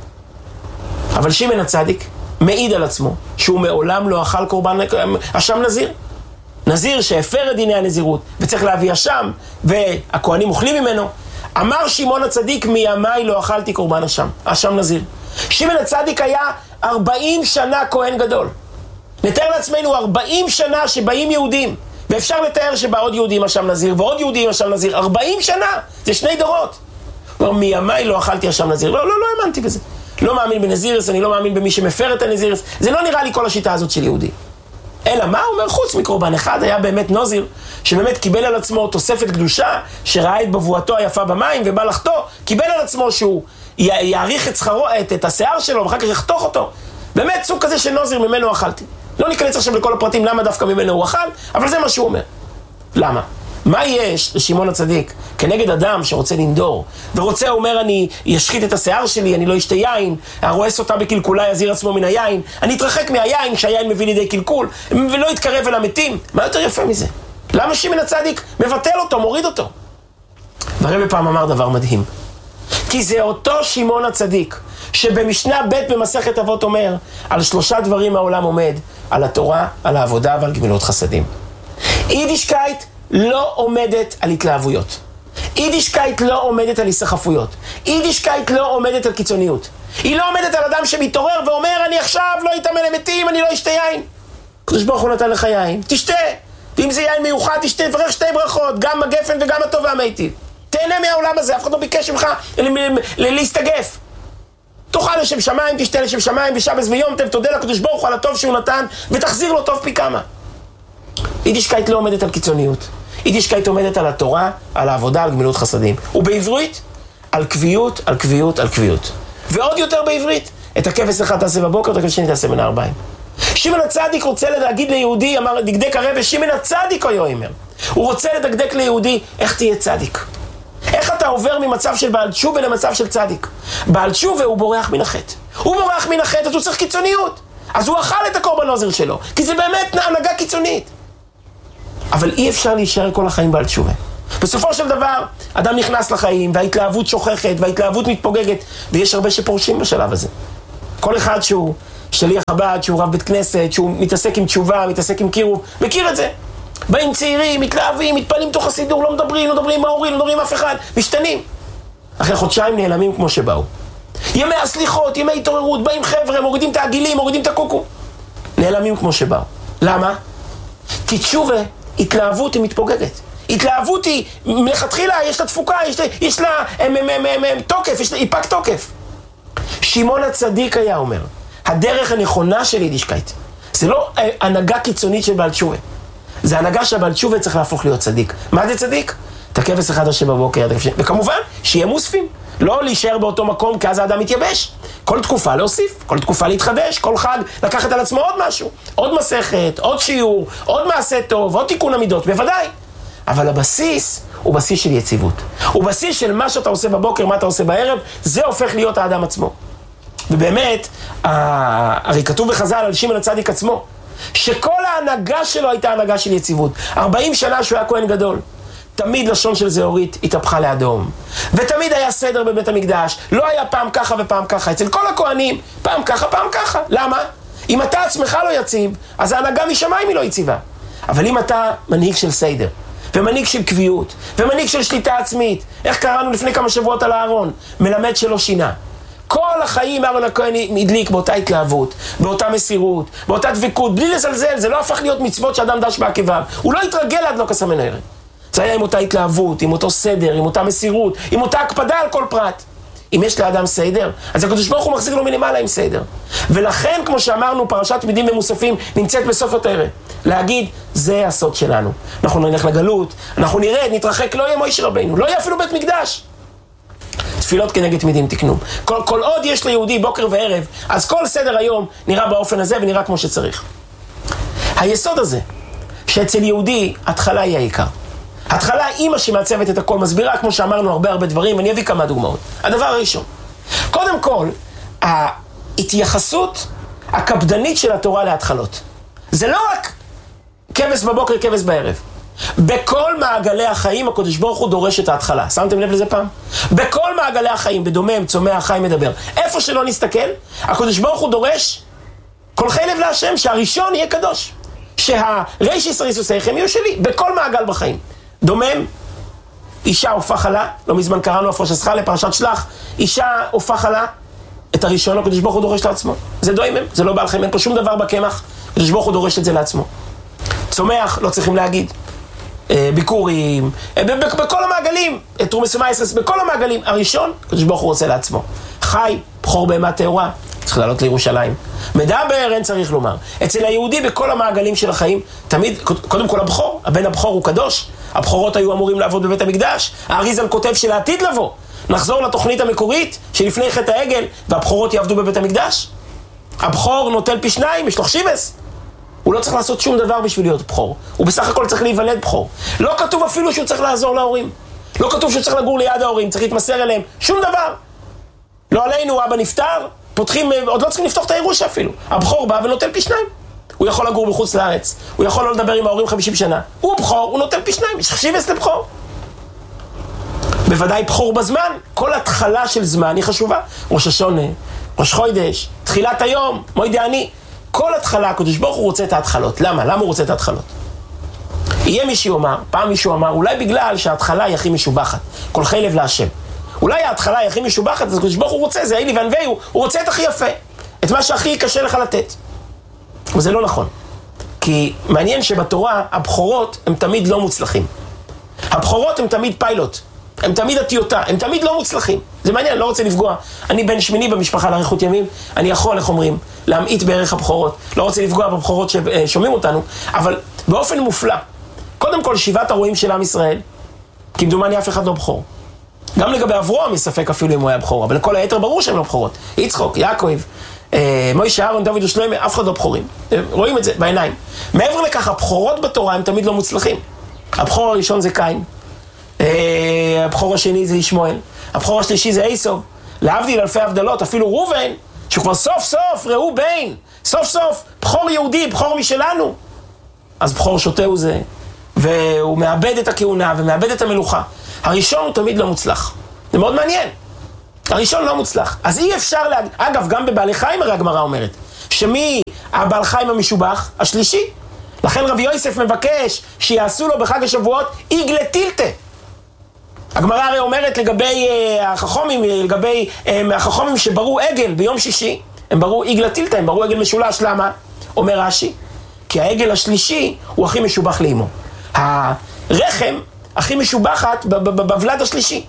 אבל שמעון הצדיק מעיד על עצמו שהוא מעולם לא אכל קורבן אשם נזיר. נזיר שהפר את דיני הנזירות וצריך להביא אשם, והכהנים אוכלים ממנו. אמר שמעון הצדיק, מימיי לא אכלתי קורבן אשם נזיר. שמעון הצדיק היה 40 שנה כהן גדול. נתאר לעצמנו 40 שנה שבאים יהודים, ואפשר לתאר שבא עוד יהודים אשם נזיר ועוד יהודים אשם נזיר, 40 שנה, זה 2 דורות. הוא אומר, מימיי לא אכלתי אשם נזיר. לא האמנתי בזה. לא מאמין בנזירס, אני לא מאמין במי שמפר את הנזירס. זה לא נראה לי כל השיטה הזאת של יהודי. אלא מה? הוא אומר, חוץ מקורבן אחד היה באמת נזיר, שבאמת קיבל על עצמו תוספת קדושה, שראה את בבואתו היפה במים ובא לחתו, קיבל על עצמו שהוא יעריך את שכרו, את השיער שלו, ואחר כך יחתוך אותו. באמת סוג כזה של נזיר, ממנו אכלתי. לא ניכנס עכשיו לכל הפרטים למה דווקא ממנו הוא אכל, אבל זה מה שהוא אומר. למה? מה יש לשמעון הצדיק כנגד אדם שרוצה לנדור, ורוצה, אומר, אני ישחית את השיער שלי, אני לא אשתה יין, הרועס אותה בקלקולה יזיר עצמו מן היין, אני אתרחק מהיין כשהיין מביא לידי קלקול, ולא יתקרב אל המתים. מה יותר יפה מזה? למה שמעון הצדיק מבטל אותו, מוריד אותו? והרב פעם אמר דבר מדהים, כי זה אותו שמעון הצדיק שבמשנה ב' במסכת אבות אומר, על 3 דברים העולם עומד, על התורה, על העבודה ועל גמילות חסדים. יידישקייט לא עומדת על התלהבויות. יידישקייט לא עומדת על היסחפויות. יידישקייט לא עומדת על קיצוניות. היא לא עומדת על אדם שמתעורר ואומר, אני עכשיו לא אתאמן למתים, אני לא אשתה יין. הקדוש ברוך הוא נתן לך יין, תשתה. ואם זה יין מיוחד, תשתה, תברך 2 ברכות, גם הגפן וגם הטוב והמיטיב. תהנה מהעולם הזה, אף אחד לא ביקש ממך להסתגף. תאכל לשם שמיים, תשתה לשם שמיים, ושבס ויום טוב, תודה לקדוש ברוך הוא על הטוב שהוא נתן, ותחזיר לו טוב פי כמה. יידישקייט לא עומדת על קיצוניות. יידישקייט עומדת על התורה, על העבודה, על גמילות חסדים. ובעברית, על קביעות, על קביעות, על קביעות. ועוד יותר בעברית, את הכבש אחד תעשה בבוקר, את הכבש שני תעשה בין הערביים. שמעון הצדיק רוצה להגיד ליהודי, אמר דקדק הרב, שמעון הצדיק היה אומר. הוא רוצה לדקדק ליהודי, איך תהיה צדיק? איך אתה עובר ממצב של בעל תשובה למצב של צדיק? בעל תשובה הוא בורח מן החטא. הוא בורח מן החטא, אז הוא צריך קיצוניות. אז הוא אכל את הקורבן נוזר שלו, כי זה באמת הנהגה קיצונית. אבל אי אפשר להישאר כל החיים בעל תשובה. בסופו של דבר, אדם נכנס לחיים, וההתלהבות שוכחת, וההתלהבות מתפוגגת, ויש הרבה שפורשים בשלב הזה. כל אחד שהוא שליח חב"ד, שהוא רב בית כנסת, שהוא מתעסק עם תשובה, מתעסק עם קירוב, מכיר את זה. באים צעירים, מתלהבים, מתפנים תוך הסידור, לא מדברים עם ההורים, לא מדברים עם אף אחד, משתנים. אחרי חודשיים נעלמים כמו שבאו. ימי הסליחות, ימי התעוררות, באים חבר'ה, מורידים את העגילים, מורידים את הקוקו. נעלמים כמו שבאו. למה? כי תשובה, התלהבות היא מתפוגגת. התלהבות היא, מלכתחילה יש לה תפוקה, יש לה תוקף, היא פג תוקף. שמעון הצדיק היה אומר, הדרך הנכונה של יידישקייט, זה לא הנהגה קיצונית של בעל תשובה. זה הנהגה שהבעל תשובה צריך להפוך להיות צדיק. מה זה צדיק? את הכבש אחד השם בבוקר, וכמובן, שיהיה מוספים. לא להישאר באותו מקום, כי אז האדם מתייבש. כל תקופה להוסיף, כל תקופה להתחדש, כל חג לקחת על עצמו עוד משהו. עוד מסכת, עוד שיעור, עוד מעשה טוב, עוד תיקון המידות, בוודאי. אבל הבסיס הוא בסיס של יציבות. הוא בסיס של מה שאתה עושה בבוקר, מה אתה עושה בערב, זה הופך להיות האדם עצמו. ובאמת, הרי כתוב בחז"ל על שמעון הצדיק עצמו, שכל ההנהגה שלו הייתה הנהגה של יציבות. 40 שנה שהוא היה כהן גדול. תמיד לשון של זהורית התהפכה לאדום. ותמיד היה סדר בבית המקדש. לא היה פעם ככה ופעם ככה. אצל כל הכהנים, פעם ככה, פעם ככה. למה? אם אתה עצמך לא יציב, אז ההנהגה משמיים היא לא יציבה. אבל אם אתה מנהיג של סדר, ומנהיג של קביעות, ומנהיג של שליטה עצמית, איך קראנו לפני כמה שבועות על הארון? מלמד שלא שינה. כל החיים אהרון הכהן הדליק באותה התלהבות, באותה מסירות, באותה דבקות, בלי לזלזל, זה לא הפך להיות מצוות שאדם דש בעקביו. הוא לא התרגל עד לא כסה מנהרת. זה היה עם אותה התלהבות, עם אותו סדר, עם אותה מסירות, עם אותה הקפדה על כל פרט. אם יש לאדם סדר, אז הקדוש ברוך הוא מחזיר לו מלמעלה עם סדר. ולכן, כמו שאמרנו, פרשת תמידים ומוספים נמצאת בסוף התורה. להגיד, זה הסוד שלנו. אנחנו נלך לגלות, אנחנו נרד, נתרחק, לא יהיה מוישה רבינו, לא יהיה אפילו בית מקדש. תפילות כנגד תמידים תקנו. כל עוד יש ליהודי בוקר וערב, אז כל סדר היום נראה באופן הזה ונראה כמו שצריך. היסוד הזה, שאצל יהודי, התחלה היא העיקר. התחלה אימא שמעצבת את הכל מסבירה, כמו שאמרנו, הרבה דברים, ואני אביא כמה דוגמאות. הדבר הראשון, קודם כל, ההתייחסות הקפדנית של התורה להתחלות. זה לא רק כבש בבוקר, כבש בערב. בכל מעגלי החיים הקדוש ברוך הוא דורש את ההתחלה. שמתם לב לזה פעם? בכל מעגלי החיים, בדומם, צומח, חי, מדבר. איפה שלא נסתכל, הקדוש ברוך הוא דורש כל חי לב להשם, שהראשון יהיה קדוש. שהריש ישריסוסיכם יהיו שלי, בכל מעגל בחיים. דומם, אישה הופך חלה, לא מזמן קראנו הפרש הסחה לפרשת שלח, אישה הופך חלה, את הראשון הקדוש ברוך הוא דורש לעצמו. זה דוימם, זה לא בעל חיים, אין פה שום דבר בקמח, הקדוש ברוך הוא דורש את זה לעצמו. צומח, לא צריכים להגיד. ביקורים, בכל המעגלים, תרומס ומייסרס, בכל המעגלים, הראשון, הקדוש ברוך הוא רוצה לעצמו. חי, בחור בהמה טהורה, צריך לעלות לירושלים. מדבר, אין צריך לומר. אצל היהודי בכל המעגלים של החיים, תמיד, קודם כל הבכור, הבן הבכור הוא קדוש, הבכורות היו אמורים לעבוד בבית המקדש, האריזל כותב של העתיד לבוא. נחזור לתוכנית המקורית שלפני חטא העגל, והבכורות יעבדו בבית המקדש. הבכור נוטל פי 2, יש לו שבס. הוא לא צריך לעשות שום דבר בשביל להיות בכור. הוא בסך הכל צריך להיוולד בכור. לא כתוב אפילו שהוא צריך לעזור להורים. לא כתוב שהוא צריך לגור ליד ההורים, צריך להתמסר אליהם. שום דבר. לא עלינו, אבא נפטר, פותחים, עוד לא צריכים לפתוח את הירושה אפילו. הבכור בא ונוטל פי 2. הוא יכול לגור בחוץ לארץ. הוא יכול לא לדבר עם ההורים 50 שנה. הוא בכור, הוא נוטל פי 2. יש שבס לבכור. בוודאי בכור בזמן. כל התחלה של זמן היא חשובה. ראש השונה, ראש חודש, תחילת היום, מועד העני. כל התחלה, הקדוש ברוך הוא רוצה את ההתחלות. למה? למה הוא רוצה את ההתחלות? יהיה מישהו אומר, פעם מישהו אמר, אולי בגלל שההתחלה היא הכי משובחת. כל חי לב להשם. אולי ההתחלה היא הכי משובחת, אז הקדוש ברוך הוא רוצה, זה אילי ואנוויו, הוא רוצה את הכי יפה. את מה שהכי קשה לך לתת. וזה לא נכון. כי מעניין שבתורה, הבכורות הם תמיד לא מוצלחים. הבכורות הם תמיד פיילוט. הם תמיד הטיוטה, הם תמיד לא מוצלחים. זה מעניין, לא רוצה לפגוע. אני בן שמיני במשפחה לאריכות ימים, אני יכול, איך אומרים, להמעיט בערך הבכורות. לא רוצה לפגוע בבכורות ששומעים אותנו, אבל באופן מופלא. קודם כל, 7 הרועים של עם ישראל, כמדומני אף אחד לא בכור. גם לגבי אברהם מספק אפילו אם הוא היה בכור, אבל לכל היתר ברור שהם לא בכורות. יצחוק, יעקב, מוישה, אהרון, דוד ושלמה, אף אחד לא בכורים. רואים את זה בעיניים. מעבר לכך, הבכורות בתורה הם תמיד לא מוצלחים. הבכור הראשון זה קין, הבכור השני זה ישמעאל, הבכור השלישי זה עשיו. להבדיל אלפי הבדלות, אפילו ראובן, שהוא כבר סוף סוף ראו בין, סוף סוף בכור יהודי, בכור משלנו. אז בכור שוטה הוא זה, והוא מאבד את הכהונה ומאבד את המלוכה. הראשון הוא תמיד לא מוצלח. זה מאוד מעניין. הראשון לא מוצלח. אז אי אפשר אגב, גם בבעלי חיים הרי הגמרא אומרת, שמי הבעל חיים המשובח? השלישי. לכן רבי יוסף מבקש שיעשו לו בחג השבועות עגלה טילטה. הגמרא הרי אומרת לגבי החכמים שברו עגל ביום שישי, הם ברו עגלה טילטה, הם ברו עגל משולש. למה? אומר רש"י, כי העגל השלישי הוא הכי משובח לאמו. הרחם הכי משובחת בבלד השלישי.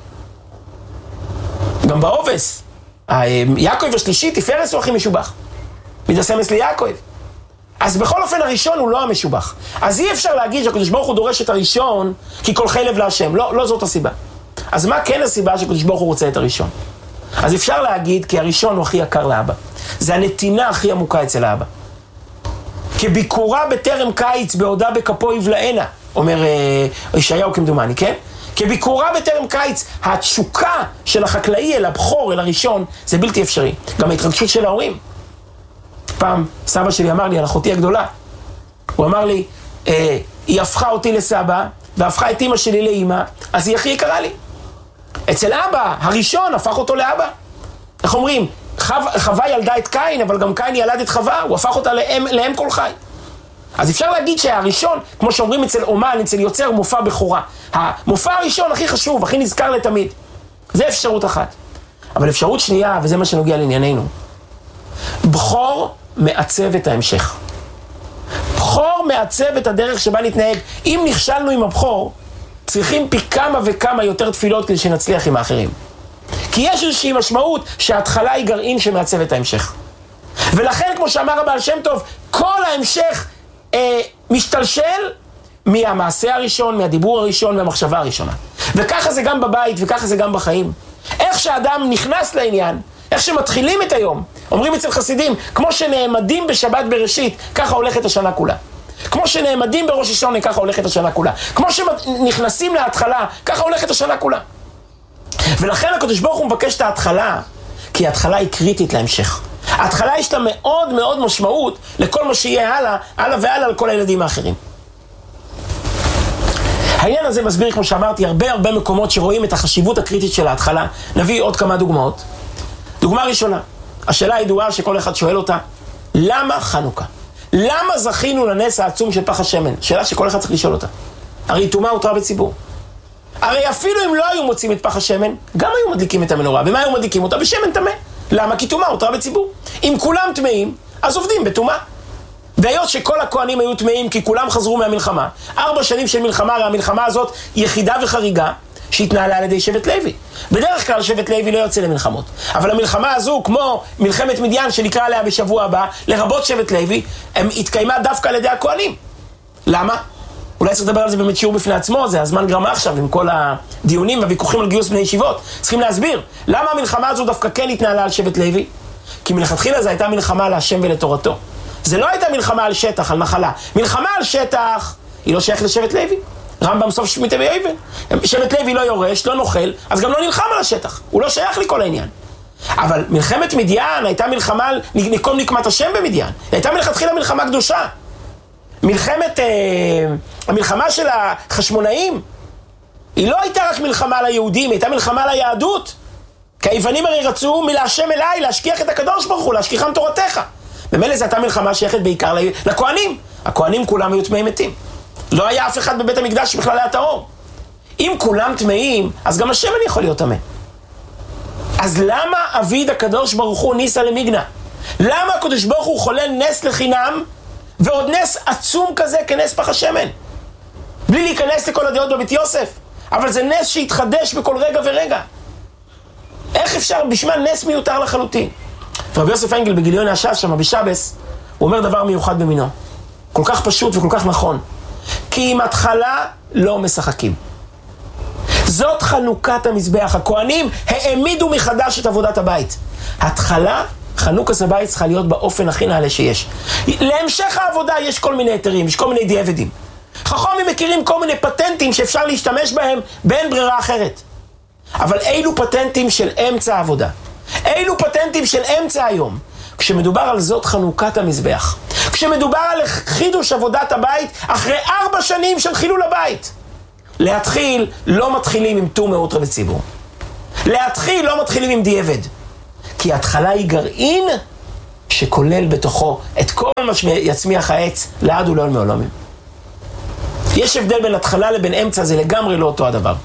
גם בעובס, יעקב השלישי, תפארס הוא הכי משובח. מתסמס ליעקב. אז בכל אופן הראשון הוא לא המשובח. אז אי אפשר להגיד שהקדוש ברוך הוא דורש את הראשון כי כל חי לב להשם. לא זאת הסיבה. אז מה כן הסיבה שהקדוש ברוך הוא רוצה את הראשון? אז אפשר להגיד כי הראשון הוא הכי יקר לאבא. זה הנתינה הכי עמוקה אצל האבא. כביקורה בטרם קיץ בעודה בכפו יבלענה, אומר ישעיהו כמדומני, כן? כביקורה בטרם קיץ, התשוקה של החקלאי אל הבכור, אל הראשון, זה בלתי אפשרי. גם ההתרגשות של ההורים. פעם סבא שלי אמר לי על אחותי הגדולה, הוא אמר לי, היא הפכה אותי לסבא, והפכה את אמא שלי לאמא, אז היא הכי יקרה לי. אצל אבא, הראשון הפך אותו לאבא. איך אומרים? חווה ילדה את קין, אבל גם קין ילד את חווה, הוא הפך אותה לאם כל חי. אז אפשר להגיד שהראשון, כמו שאומרים אצל אומן, אצל יוצר, מופע בכורה. המופע הראשון הכי חשוב, הכי נזכר לתמיד. זה אפשרות אחת. אבל אפשרות שנייה, וזה מה שנוגע לענייננו, בכור מעצב את ההמשך. בכור מעצב את הדרך שבה נתנהג. אם נכשלנו עם הבכור, צריכים פי כמה וכמה יותר תפילות כדי שנצליח עם האחרים. כי יש איזושהי משמעות שההתחלה היא גרעין שמעצב את ההמשך. ולכן, כמו שאמר הבעל שם טוב, כל ההמשך משתלשל מהמעשה הראשון, מהדיבור הראשון, מהמחשבה הראשונה. וככה זה גם בבית, וככה זה גם בחיים. איך שאדם נכנס לעניין, איך שמתחילים את היום, אומרים אצל חסידים, כמו שנעמדים בשבת בראשית, ככה הולכת השנה כולה. כמו שנעמדים בראש השונה, ככה הולכת השנה כולה. כמו שנכנסים להתחלה, ככה הולכת השנה כולה. ולכן הקדוש ברוך הוא מבקש את ההתחלה, כי ההתחלה היא קריטית להמשך. ההתחלה יש לה מאוד מאוד משמעות לכל מה שיהיה הלאה, הלאה והלאה לכל הילדים האחרים. העניין הזה מסביר, כמו שאמרתי, הרבה מקומות שרואים את החשיבות הקריטית של ההתחלה. נביא עוד כמה דוגמאות. דוגמה ראשונה, השאלה הידועה שכל אחד שואל אותה, למה חנוכה? למה זכינו לנס העצום של פח השמן? שאלה שכל אחד צריך לשאול אותה. הרי טומאה הותרה בציבור. הרי אפילו אם לא היו מוצאים את פח השמן, גם היו מדליקים את המנורה. ומה היו מדליקים אותה? בשמן טמא. למה? כי טומאה הותרה בציבור. אם כולם טמאים, אז עובדים בטומאה. והיות שכל הכהנים היו טמאים כי כולם חזרו מהמלחמה, 4 שנים של מלחמה, הרי המלחמה הזאת יחידה וחריגה שהתנהלה על ידי שבט לוי. בדרך כלל שבט לוי לא יוצא למלחמות. אבל המלחמה הזו, כמו מלחמת מדיין שנקרא עליה בשבוע הבא, לרבות שבט לוי, התקיימה דווקא על ידי הכהנים. למה? אולי צריך לדבר על זה באמת שיעור בפני עצמו, זה הזמן גרמה עכשיו עם כל הדיונים והוויכוחים על גיוס בני ישיבות. צריכים להסביר, למה המלחמה הזו דווקא כן התנהלה על שבט לוי? כי מלכתחילה זו הייתה מלחמה להשם ולתורתו. זה לא הייתה מלחמה על שטח, על נחלה. מלחמה על שטח, היא לא שייכת לשבט לוי. רמב"ם סוף שמיטה ויובן. שבט לוי לא יורש, לא נוכל, אז גם לא נלחם על השטח. הוא לא שייך לכל העניין. אבל מלחמת מדיין הייתה מלחמה על נקום נקמת השם במדיין. הייתה מלכתחילה מלחמה קדושה. המלחמה של החשמונאים, היא לא הייתה רק מלחמה על היהודים, הייתה מלחמה על היהדות. כי היוונים הרי רצו מלהשם אליי, להשכיח את הקדוש ברוך הוא, להשכיחם תורתך. במילא זו הייתה מלחמה שייכת בעיקר לכהנים. הכהנים כולם היו טמאים מתים. לא היה אף אחד בבית המקדש שבכלל היה טהור. אם כולם טמאים, אז גם השמן יכול להיות טמא. אז למה אביד הקדוש ברוך הוא ניסה למיגנה? למה הקדוש ברוך הוא חולל נס לחינם, ועוד נס עצום כזה כנס פח השמן? בלי להיכנס לכל הדעות בבית יוסף. אבל זה נס שהתחדש בכל רגע ורגע. איך אפשר בשמה נס מיותר לחלוטין? רבי יוסף אנגל בגיליון הש"ס שם בשבס, הוא אומר דבר מיוחד במינו. כל כך פשוט וכל כך נכון. כי עם התחלה לא משחקים. זאת חנוכת המזבח. הכהנים העמידו מחדש את עבודת הבית. התחלה, חנוכת הבית צריכה להיות באופן הכי נעלה שיש. להמשך העבודה יש כל מיני היתרים, יש כל מיני דיעבדים. חכמים מכירים כל מיני פטנטים שאפשר להשתמש בהם באין ברירה אחרת. אבל אילו פטנטים של אמצע העבודה. אילו פטנטים של אמצע היום. כשמדובר על זאת חנוכת המזבח. כשמדובר על חידוש עבודת הבית אחרי 4 שנים של חילול הבית. להתחיל לא מתחילים עם טומאות רבי ציבור. להתחיל לא מתחילים עם דיעבד. כי ההתחלה היא גרעין שכולל בתוכו את כל מה שיצמיח העץ לעד ולעול מעולמים. יש הבדל בין התחלה לבין אמצע, זה לגמרי לא אותו הדבר.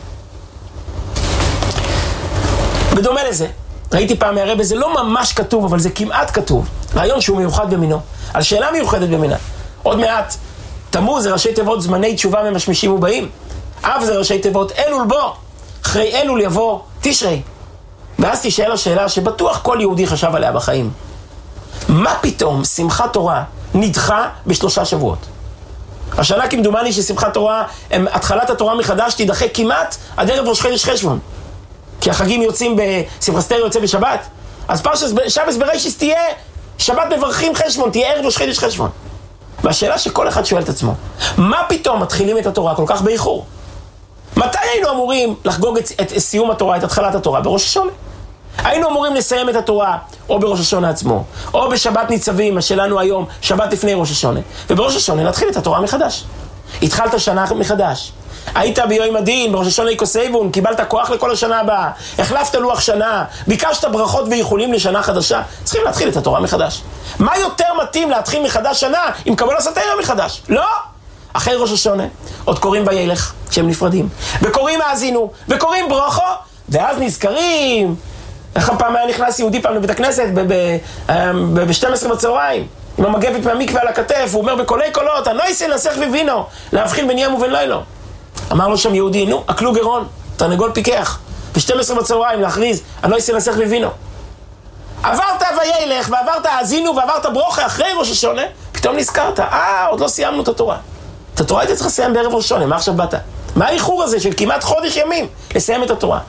בדומה לזה, ראיתי פעם מהרבא, זה לא ממש כתוב, אבל זה כמעט כתוב. רעיון שהוא מיוחד במינו, על שאלה מיוחדת במינה. עוד מעט, תמוז זה ראשי תיבות זמני תשובה ממשמישים ובאים. אב זה ראשי תיבות אלול בו, אחרי אלול יבוא תשרי. ואז תשאל השאלה שבטוח כל יהודי חשב עליה בחיים. מה פתאום שמחת תורה נדחה ב3 שבועות? השנה כמדומני ששמחת תורה, התחלת התורה מחדש תידחה כמעט עד ערב ראש חודש חשבון. כי החגים יוצאים, שמחת אסתר יוצא בשבת. אז פרשת שבס בראשיס תהיה שבת מברכים חשבון, תהיה ערב ראש חודש חשבון. והשאלה שכל אחד שואל את עצמו, מה פתאום מתחילים את התורה כל כך באיחור? מתי היינו אמורים לחגוג את סיום התורה, את התחלת התורה? בראש השונה. היינו אמורים לסיים את התורה או בראש השונה עצמו, או בשבת ניצבים, שלנו היום, שבת לפני ראש השונה. ובראש השונה להתחיל את התורה מחדש. התחלת שנה מחדש. היית ביום הדין, בראש השונה יקוסייבון, קיבלת כוח לכל השנה הבאה, החלפת לוח שנה, ביקשת ברכות ואיחולים לשנה חדשה. צריכים להתחיל את התורה מחדש. מה יותר מתאים להתחיל מחדש שנה עם קבול הסתירה מחדש? לא! אחרי ראש השונה, עוד קוראים וילך, שהם נפרדים, וקוראים האזינו, וקוראים ברוכו, ואז נזכרים. איך פעם היה נכנס יהודי פעם לבית הכנסת ב-12 בצהריים, עם המגבת מהמקווה על הכתף, הוא אומר בקולי קולות, הנויסי נסך ובינו, להבחין בין ים ובין לילה. אמר לו שם יהודי, נו, אכלו גרון, תרנגול פיקח, ב-12 בצהריים להכריז, הנויסי נסך ובינו. עברת וילך, ועברת האזינו, ועברת ברוכה אחרי ראש השונה, פתאום נזכרת, עוד לא סיימנו את התורה. את התורה הייתה צריך לסיים בערב ראש השונה, מה עכשיו באת? מה האיחור הזה של כמעט חודש ימים לסיים את התורה?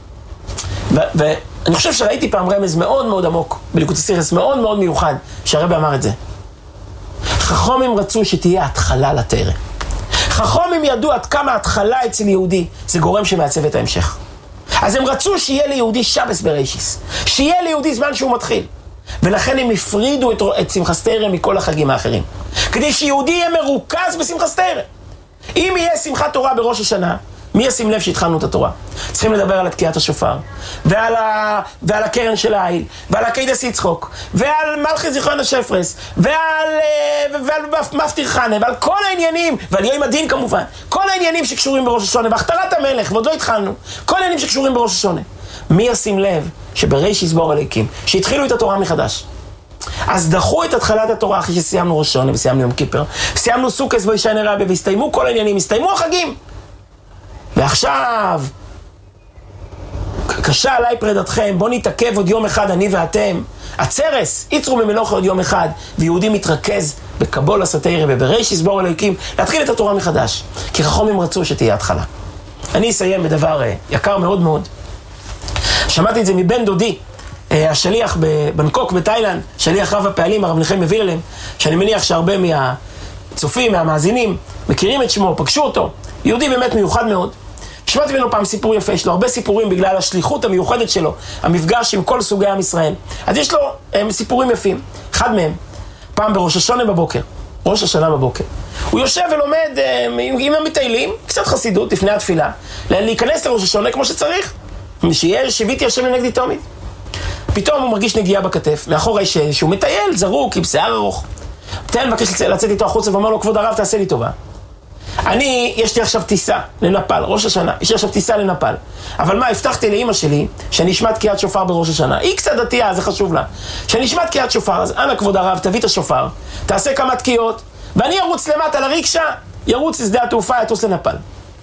ואני חושב שראיתי פעם רמז מאוד מאוד עמוק, בליקוטי סירס מאוד מאוד מיוחד, שהרבא אמר את זה. חכמים רצו שתהיה התחלה לתורה. חכמים ידעו עד כמה התחלה אצל יהודי, זה גורם שמעצב את ההמשך. אז הם רצו שיהיה ליהודי שבס בראשיס, שיהיה ליהודי זמן שהוא מתחיל. ולכן הם הפרידו את שמחת אסתר מכל החגים האחרים. כדי שיהודי יהיה מרוכז בשמחת אסתר. אם יהיה שמחת תורה בראש השנה, מי ישים לב שהתחלנו את התורה? צריכים לדבר על תקיעת השופר, ועל הקרן של העיל, ועל הקיידס יצחוק, ועל מלכי זיכרון השפרס, ועל מפטיר חנה, ועל כל העניינים, ועל יום הדין כמובן, כל העניינים שקשורים בראש השונה, והכתרת המלך, ועוד לא התחלנו, כל העניינים שקשורים בראש השונה. מי ישים לב שבראש יסבור אליקים, שהתחילו את התורה מחדש? אז דחו את התחלת התורה אחרי שסיימנו ראש השונה, וסיימנו יום כיפר, וסיימנו סוכס וישעיין רבה, והסתיימו כל העניינים, הסתיימו החגים. ועכשיו, קשה עליי פרדתכם, בוא נתעכב עוד יום אחד, אני ואתם. הצרס, יצרו ממלוכה עוד יום אחד, ויהודי מתרכז בקבול הסתירה ובראש יסבור אלוהיקים, להתחיל את התורה מחדש. כי חכמים רצו שתהיה התחלה. אני אסיים בדבר יקר מאוד מאוד. שמעתי את זה מבן דודי, השליח בבנקוק בתאילנד, שליח רב הפעלים, הרב נחמיה וילהלם, שאני מניח שהרבה מהצופים, מהמאזינים, מכירים את שמו, פגשו אותו. יהודי באמת מיוחד מאוד. שמעתי ממנו פעם סיפור יפה, יש לו הרבה סיפורים בגלל השליחות המיוחדת שלו, המפגש עם כל סוגי עם ישראל. אז יש לו סיפורים יפים. אחד מהם, פעם בראש השונה בבוקר, ראש השנה בבוקר, הוא יושב ולומד עם המטיילים, קצת חסידות לפני התפילה, להיכנס לראש השונה כמו שצריך, שיהיה שיביתי השם לנגדי תמיד. פתאום הוא מרגיש נגיעה בכתף, מאחור שהוא מטייל, זרוק, עם שיער ארוך. מטייל מבקש לצאת איתו החוצה ואומר לו, כבוד הרב, תעשה לי טובה. יש לי עכשיו טיסה לנפל, ראש השנה, יש לי עכשיו טיסה לנפל. אבל מה, הבטחתי לאמא שלי שאני אשמע תקיעת שופר בראש השנה. היא קצת דתייה, זה חשוב לה. שאני אשמע תקיעת שופר, אז אנא כבוד הרב, תביא את השופר, תעשה כמה תקיעות, ואני ארוץ למטה לריקשה, ירוץ לשדה התעופה, יטוס לנפל.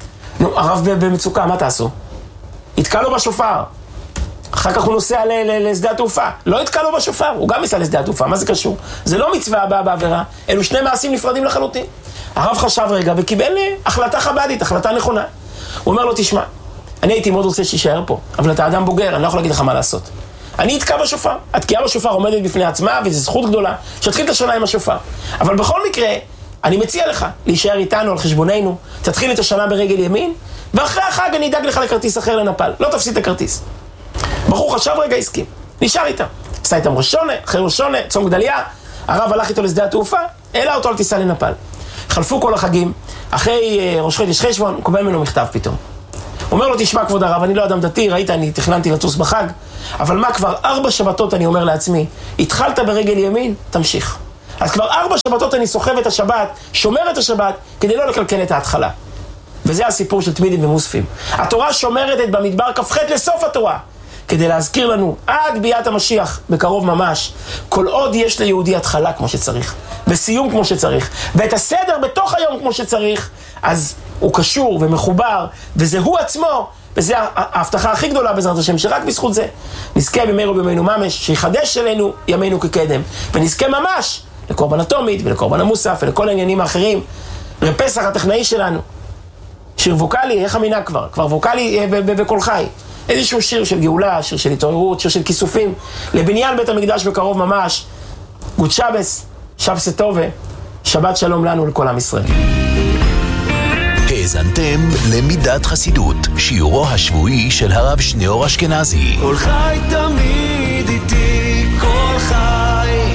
נו, הרב במצוקה, מה תעשו? יתקע לו בשופר. אחר כך הוא נוסע לשדה התעופה. לא יתקע לו בשופר, הוא גם ייסע לשדה התעופה. מה זה קשור? זה לא מצווה הבאה בעבירה, אלו שני מעשים נפרדים לחלוטין. הרב חשב רגע וקיבל החלטה חבדית, החלטה נכונה. הוא אומר לו, תשמע, אני הייתי מאוד רוצה שישאר פה, אבל אתה אדם בוגר, אני לא יכול להגיד לך מה לעשות. אני אתקע בשופר. התקיעה בשופר עומדת בפני עצמה, וזו זכות גדולה, שתתחיל את השנה עם השופר. אבל בכל מקרה, אני מציע לך להישאר איתנו על חשבוננו, תתחיל את השנה ברגל ימין, ואחרי החג אני אדאג לך לכרטיס אחר לנפל. לא תפסיד את הכרטיס. בחור חשב רגע, הסכים. נשאר איתם. עשה איתם ראש שונה, אחרי ראש שונה, צום גדליה. הרב הלך איתו לשדה התעופה, העלה אותו על טיסה לנפל. חלפו כל החגים. אחרי ראש חודש חשבון, הוא קבל ממנו מכתב פתאום. הוא אומר לו, תשמע כבוד הרב, אני לא אדם דתי, ראית, אני תכננתי לטוס בחג, אבל מה, כבר 4 שבתות אני אומר לעצמי, התחלת ברגל ימין, תמשיך. אז כבר 4 שבתות אני סוחב את השבת, שומר את השבת, כדי לא לקלקל את ההתחלה. וזה הסיפור של תמידים ומוספים. התורה שומרת את במדבר כ"ח לסוף התורה, כדי להזכיר לנו עד ביאת המשיח, בקרוב ממש, כל עוד יש ליהודי התחלה כמו שצריך, וסיום כמו שצריך, ואת הסדר בתוך היום כמו שצריך, אז הוא קשור ומחובר, וזה הוא עצמו, וזה ההבטחה הכי גדולה בעזרת השם, שרק בזכות זה נזכה במהרה בימינו ממש, שיחדש אלינו ימינו כקדם, ונזכה ממש לקורבן התומית ולקורבן המוסף ולכל העניינים האחרים. לפסח הטכנאי שלנו, שיר ווקלי, איך המינה כבר ווקלי בכל חי, איזשהו שיר של גאולה, שיר של התעוררות, שיר של כיסופים, לבניין בית המקדש בקרוב ממש. גוד שבס, שבס טובה, שבת שלום לנו לכל עם ישראל. האזנתם למידת חסידות, שיעורו השבועי של הרב שניאור אשכנזי. כל חי תמיד איתי, כל חי.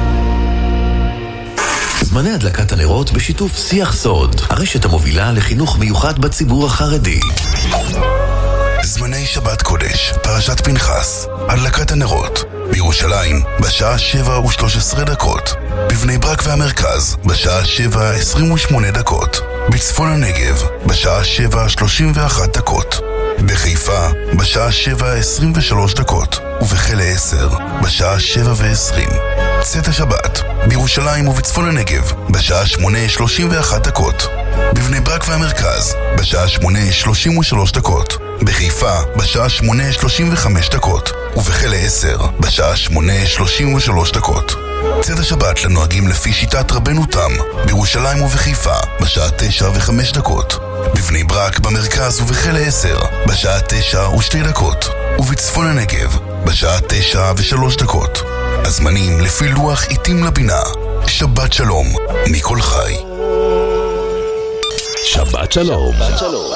זמני הדלקת הנרות בשיתוף שיח סוד, הרשת המובילה לחינוך מיוחד בציבור החרדי. זמני שבת קודש, פרשת פנחס, הדלקת הנרות, בירושלים בשעה 7:13, בבני ברק והמרכז בשעה 7:28, בצפון הנגב בשעה 7:31, בחיפה בשעה 7:23, ובחיל 10 בשעה 7:20. צאת השבת בירושלים ובצפון הנגב בשעה 8:31, בבני ברק והמרכז בשעה 8:33, בחיפה בשעה 8:35, ובחיל 10 בשעה 8:33. צאת השבת לנוהגים לפי שיטת רבנו תם בירושלים ובחיפה בשעה 9:05, בבני ברק במרכז ובחיל 10 בשעה 9:02, ובצפון הנגב בשעה 9:03. הזמנים לפי לוח עיתים לבינה. שבת שלום מכל חי. שבת שלום.